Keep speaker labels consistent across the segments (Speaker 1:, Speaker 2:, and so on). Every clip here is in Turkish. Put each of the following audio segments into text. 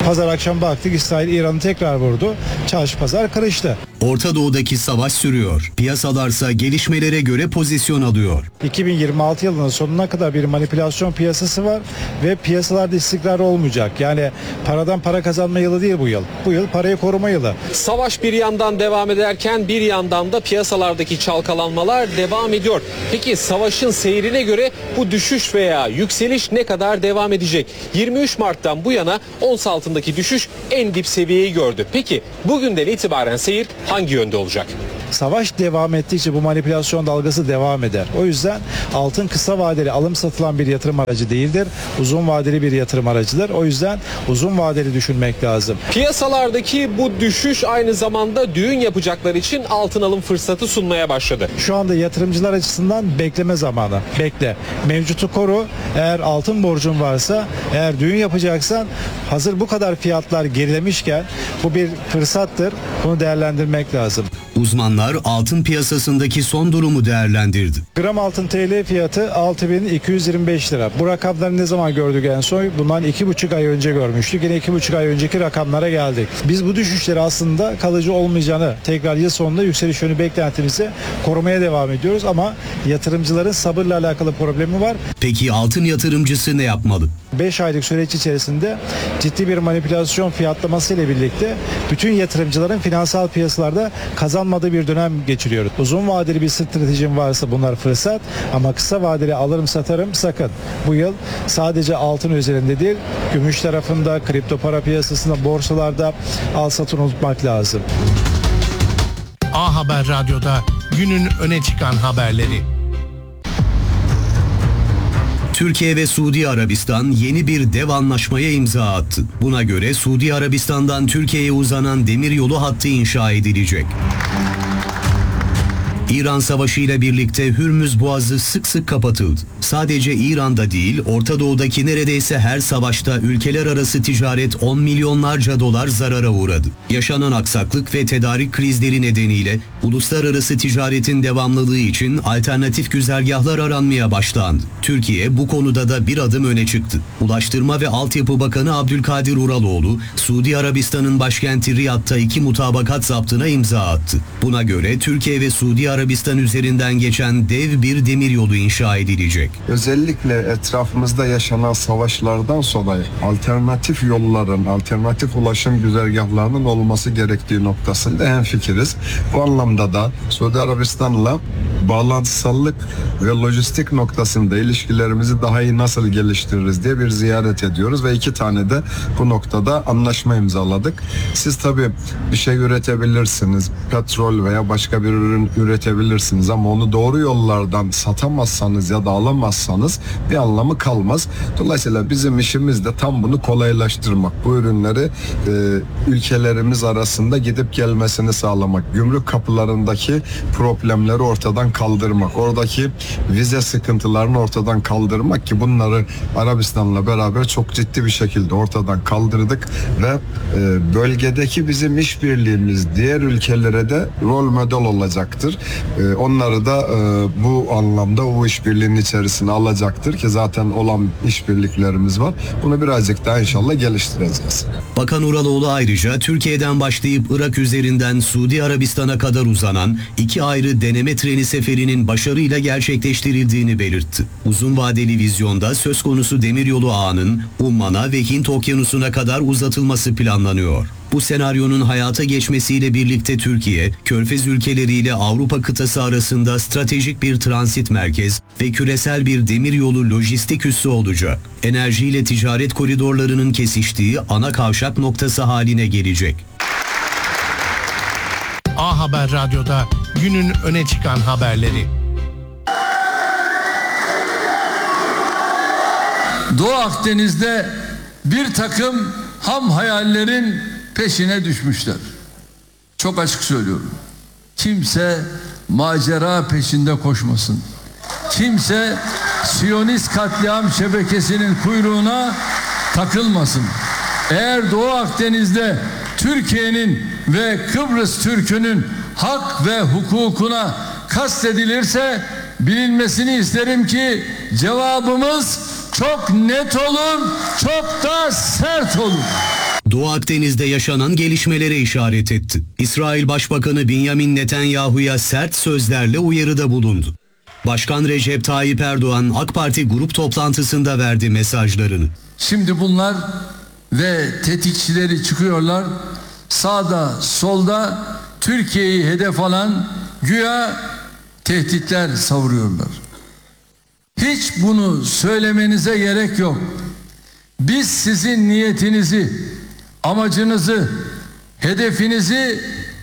Speaker 1: Pazar akşam baktık İsrail İran'ı tekrar vurdu. Çarşı pazar karıştı.
Speaker 2: Orta Doğu'daki savaş sürüyor. Piyasalarsa gelişmelere göre pozisyon alıyor.
Speaker 1: 2026 yılının sonuna kadar bir manipülasyon piyasası var ve piyasalarda istikrar olmayacak. Yani paradan para kazanma yılı değil bu yıl. Bu yıl parayı koruma yılı.
Speaker 3: Savaş bir yandan devam ederken bir yandan da piyasalardaki çalkalanmalar devam ediyor. Peki savaşın seyrine göre bu düşüş veya yükseliş ne kadar devam edecek? 23 Mart'tan bu yana ons altındaki düşüş en dip seviyeyi gördü. Peki bugünden itibaren seyir hangi yönde olacak?
Speaker 1: Savaş devam ettikçe bu manipülasyon dalgası devam eder. O yüzden altın kısa vadeli alım satılan bir yatırım aracı değildir. Uzun vadeli bir yatırım aracıdır. O yüzden uzun vadeli düşünmek lazım.
Speaker 3: Piyasalardaki bu düşüş aynı zamanda düğün yapacaklar için altın alım fırsatı sunmaya başladı.
Speaker 1: Şu anda yatırımcılar açısından bekleme zamanı. Bekle. Mevcutu koru. Eğer altın borcun varsa, eğer düğün yapacaksan hazır bu kadar fiyatlar gerilemişken bu bir fırsattır. Bunu değerlendirmek lazım.
Speaker 2: Uzmanlar altın piyasasındaki son durumu değerlendirdi.
Speaker 1: Gram altın TL fiyatı 6225 lira. Bu rakamları ne zaman gördük en son? Bundan 2,5 ay önce görmüştük. Yine 2,5 ay önceki rakamlara geldik. Biz bu düşüşleri aslında kalıcı olmayacağını, tekrar yıl sonunda yükseliş yönü beklentimizi korumaya devam ediyoruz ama yatırımcıların sabırla alakalı problemi var.
Speaker 2: Peki altın yatırımcısı ne yapmalı?
Speaker 1: 5 aylık süreç içerisinde ciddi bir manipülasyon fiyatlaması ile birlikte bütün yatırımcıların finansal piyasalarda kazanmadığı bir dönem geçiriyoruz. Uzun vadeli bir stratejim varsa bunlar fırsat ama kısa vadeli alırım satarım sakın. Bu yıl sadece altın üzerinde değil, gümüş tarafında, kripto para piyasasında, borsalarda al satın unutmak lazım.
Speaker 4: A Haber Radyo'da günün öne çıkan haberleri.
Speaker 2: Türkiye ve Suudi Arabistan yeni bir dev anlaşmaya imza attı. Buna göre Suudi Arabistan'dan Türkiye'ye uzanan demiryolu hattı inşa edilecek. İran Savaşı ile birlikte Hürmüz Boğazı sık sık kapatıldı. Sadece İran'da değil, Orta Doğu'daki neredeyse her savaşta ülkeler arası ticaret 10 milyonlarca dolar zarara uğradı. Yaşanan aksaklık ve tedarik krizleri nedeniyle uluslararası ticaretin devamlılığı için alternatif güzergahlar aranmaya başlandı. Türkiye bu konuda da bir adım öne çıktı. Ulaştırma ve Altyapı Bakanı Abdülkadir Uraloğlu, Suudi Arabistan'ın başkenti Riyad'da 2 mutabakat zaptına imza attı. Buna göre Türkiye ve Suudi Arabistan üzerinden geçen dev bir demiryolu inşa edilecek.
Speaker 5: Özellikle etrafımızda yaşanan savaşlardan sonra alternatif yolların, alternatif ulaşım güzergahlarının olması gerektiği noktasında hemfikiriz. Bu anlamda da Suudi Arabistan'la bağlantısallık ve lojistik noktasında ilişkilerimizi daha iyi nasıl geliştiririz diye bir ziyaret ediyoruz ve 2 tane de bu noktada anlaşma imzaladık. Siz tabii bir şey üretebilirsiniz, petrol veya başka bir ürün üretebilirsiniz ama onu doğru yollardan satamazsanız ya da alamazsanız bir anlamı kalmaz. Dolayısıyla bizim işimiz de tam bunu kolaylaştırmak. Bu ürünleri ülkelerimiz arasında gidip gelmesini sağlamak. Gümrük kapılarındaki problemleri ortadan kaldırmak. Oradaki vize sıkıntılarını ortadan kaldırmak ki bunları Arabistan'la beraber çok ciddi bir şekilde ortadan kaldırdık ve bölgedeki bizim işbirliğimiz diğer ülkelere de rol model olacaktır. Onları da bu anlamda o işbirliğinin içerisine alacaktır ki zaten olan işbirliklerimiz var. Bunu birazcık daha inşallah geliştireceğiz.
Speaker 2: Bakan Uraloğlu ayrıca Türkiye'den başlayıp Irak üzerinden Suudi Arabistan'a kadar uzanan 2 ayrı deneme treni seferinin başarıyla gerçekleştirildiğini belirtti. Uzun vadeli vizyonda söz konusu demiryolu ağının Umman'a ve Hint Okyanusu'na kadar uzatılması planlanıyor. Bu senaryonun hayata geçmesiyle birlikte Türkiye, Körfez ülkeleriyle Avrupa kıtası arasında stratejik bir transit merkez ve küresel bir demiryolu lojistik üssü olacak. Enerjiyle ticaret koridorlarının kesiştiği ana kavşak noktası haline gelecek.
Speaker 4: A Haber Radyo'da günün öne çıkan haberleri.
Speaker 6: Doğu Akdeniz'de bir takım ham hayallerin peşine düşmüşler. Çok açık söylüyorum. Kimse macera peşinde koşmasın. Kimse Siyonist katliam şebekesinin kuyruğuna takılmasın. Eğer Doğu Akdeniz'de Türkiye'nin ve Kıbrıs Türk'ünün hak ve hukukuna kastedilirse bilinmesini isterim ki cevabımız çok net olur, çok da sert olur.
Speaker 2: Doğu Akdeniz'de yaşanan gelişmelere işaret etti. İsrail Başbakanı Benjamin Netanyahu'ya sert sözlerle uyarıda bulundu. Başkan Recep Tayyip Erdoğan AK Parti grup toplantısında verdi mesajlarını.
Speaker 6: Şimdi bunlar ve tetikçileri çıkıyorlar. Sağda solda Türkiye'yi hedef alan güya tehditler savuruyorlar. Hiç bunu söylemenize gerek yok. Biz sizin niyetinizi, amacınızı, hedefinizi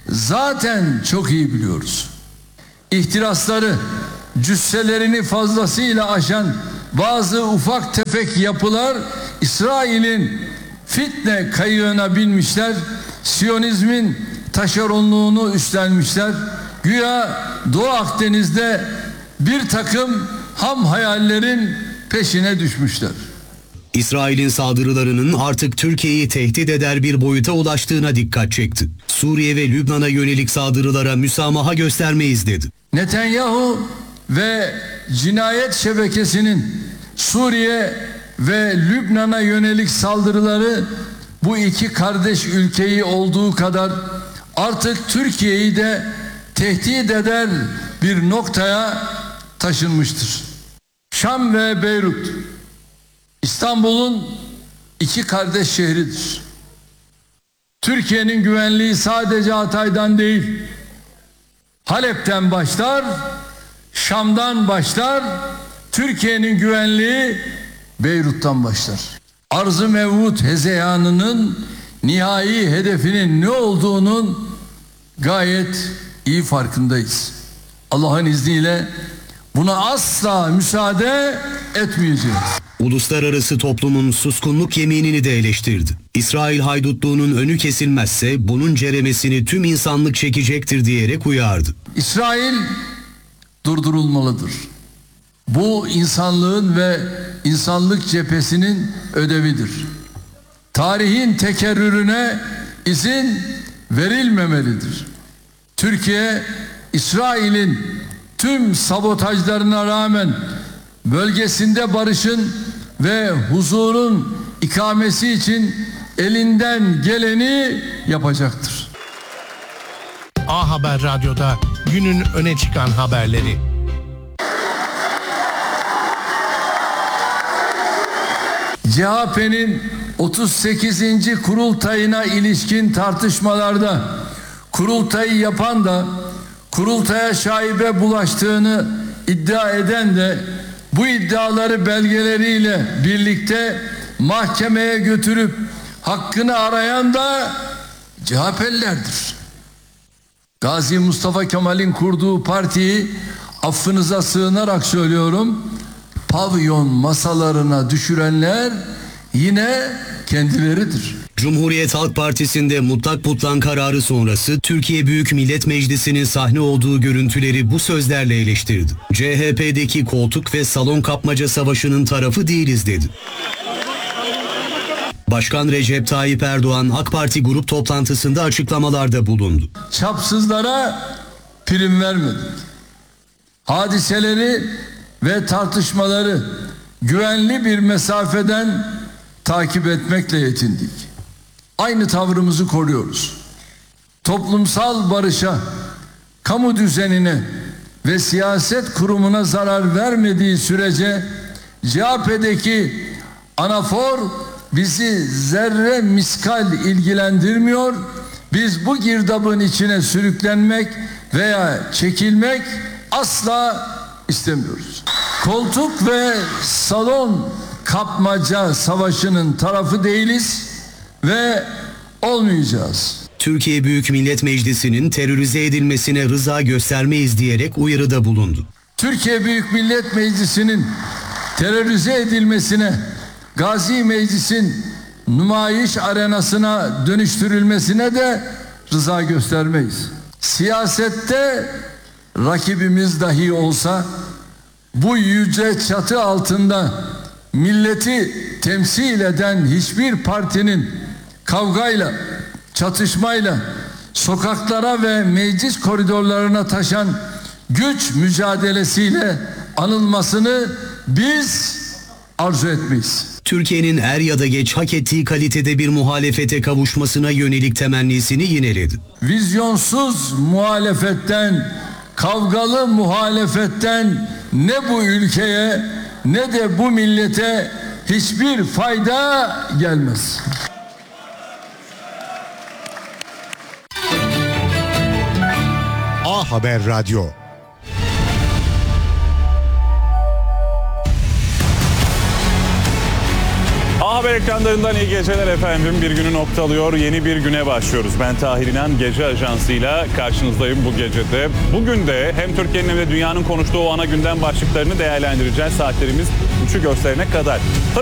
Speaker 6: zaten çok iyi biliyoruz. İhtirasları, cüsselerini fazlasıyla aşan bazı ufak tefek yapılar İsrail'in fitne kayığına binmişler, Siyonizmin taşeronluğunu üstlenmişler. Güya Doğu Akdeniz'de bir takım ham hayallerin peşine düşmüşler.
Speaker 2: İsrail'in saldırılarının artık Türkiye'yi tehdit eder bir boyuta ulaştığına dikkat çekti. Suriye ve Lübnan'a yönelik saldırılara müsamaha göstermeyiz dedi.
Speaker 6: Netanyahu ve cinayet şebekesinin Suriye ve Lübnan'a yönelik saldırıları bu iki kardeş ülkeyi olduğu kadar artık Türkiye'yi de tehdit eder bir noktaya taşınmıştır. Şam ve Beyrut İstanbul'un iki kardeş şehridir. Türkiye'nin güvenliği sadece Hatay'dan değil, Halep'ten başlar, Şam'dan başlar, Türkiye'nin güvenliği Beyrut'tan başlar. Arz-ı mevut hezeyanının nihai hedefinin ne olduğunun gayet iyi farkındayız. Allah'ın izniyle buna asla müsaade etmeyeceğiz.
Speaker 2: Uluslararası toplumun suskunluk yeminini de eleştirdi. İsrail haydutluğunun önü kesilmezse bunun ceremesini tüm insanlık çekecektir diyerek uyardı.
Speaker 6: İsrail durdurulmalıdır. Bu insanlığın ve insanlık cephesinin ödevidir. Tarihin tekerrürüne izin verilmemelidir. Türkiye, İsrail'in tüm sabotajlarına rağmen bölgesinde barışın ve huzurun ikamesi için elinden geleni yapacaktır.
Speaker 4: A Haber Radyo'da günün öne çıkan haberleri.
Speaker 6: CHP'nin 38. kurultayına ilişkin tartışmalarda kurultayı yapan da kurultaya şaibe bulaştığını iddia eden de bu iddiaları belgeleriyle birlikte mahkemeye götürüp hakkını arayan da CHP'lilerdir. Gazi Mustafa Kemal'in kurduğu partiyi affınıza sığınarak söylüyorum, pavyon masalarına düşürenler yine kendileridir.
Speaker 2: Cumhuriyet Halk Partisi'nde mutlak butlan kararı sonrası Türkiye Büyük Millet Meclisi'nin sahne olduğu görüntüleri bu sözlerle eleştirdi. CHP'deki koltuk ve salon kapmaca savaşının tarafı değiliz dedi. Başkan Recep Tayyip Erdoğan AK Parti grup toplantısında açıklamalarda bulundu.
Speaker 6: Çapsızlara prim vermedik. Hadiseleri ve tartışmaları güvenli bir mesafeden takip etmekle yetindik. Aynı tavrımızı koruyoruz. Toplumsal barışa, kamu düzenine ve siyaset kurumuna zarar vermediği sürece CHP'deki anafor bizi zerre miskal ilgilendirmiyor. Biz bu girdabın içine sürüklenmek veya çekilmek asla istemiyoruz. Koltuk ve salon kapmaca savaşının tarafı değiliz ve olmayacağız.
Speaker 2: Türkiye Büyük Millet Meclisi'nin terörize edilmesine rıza göstermeyiz diyerek uyarıda bulundu.
Speaker 6: Türkiye Büyük Millet Meclisi'nin terörize edilmesine, Gazi Meclis'in nümayiş arenasına dönüştürülmesine de rıza göstermeyiz. Siyasette rakibimiz dahi olsa bu yüce çatı altında milleti temsil eden hiçbir partinin kavgayla, çatışmayla sokaklara ve meclis koridorlarına taşan güç mücadelesiyle anılmasını biz arzu etmeyiz.
Speaker 2: Türkiye'nin er ya da geç hak ettiği kalitede bir muhalefete kavuşmasına yönelik temennisini yineledi.
Speaker 6: Vizyonsuz muhalefetten, kavgalı muhalefetten ne bu ülkeye ne de bu millete hiçbir fayda gelmez.
Speaker 7: A Haber Radyo.
Speaker 8: A Haber ekranlarından iyi geceler efendim. Bir günü noktalıyor, yeni bir güne başlıyoruz. Ben Tahir İnan, Gece Ajansı'yla karşınızdayım bu gecede. Bugün de hem Türkiye'nin hem de dünyanın konuştuğu o ana gündem başlıklarını değerlendireceğiz. Saatlerimiz 3'ü gösterene kadar.